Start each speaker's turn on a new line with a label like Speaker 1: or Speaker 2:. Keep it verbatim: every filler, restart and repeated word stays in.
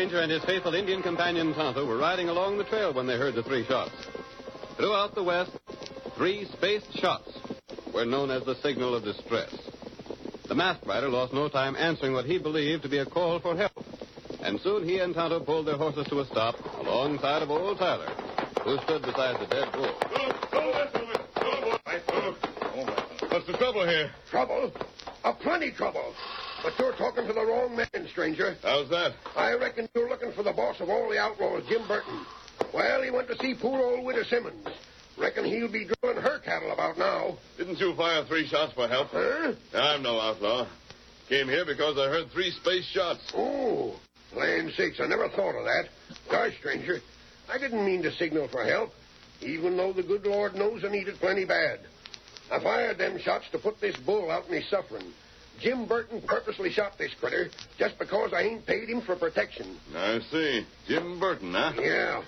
Speaker 1: stranger and his faithful Indian companion Tonto were riding along the trail when they heard the three shots. Throughout the West, three spaced shots were known as the signal of distress. The masked rider lost no time answering what he believed to be a call for help. And soon he and Tonto pulled their horses to a stop alongside of old Tyler, who stood beside the dead bull.
Speaker 2: What's the trouble here?
Speaker 3: Trouble? A plenty trouble. But you're talking to the wrong man, stranger.
Speaker 2: How's that?
Speaker 3: I reckon you're looking for the boss of all the outlaws, Jim Burton. Well, he went to see poor old Widow Simmons. Reckon he'll be drilling her cattle about now.
Speaker 2: Didn't you fire three shots for help?
Speaker 3: Huh?
Speaker 2: I'm no outlaw. Came here because I heard three space shots.
Speaker 3: Oh, land sakes, I never thought of that. Gosh, stranger, I didn't mean to signal for help, even though the good Lord knows I need it plenty bad. I fired them shots to put this bull out in his suffering. Jim Burton purposely shot this critter just because I ain't paid him for protection.
Speaker 2: I see. Jim Burton, huh?
Speaker 3: Yeah.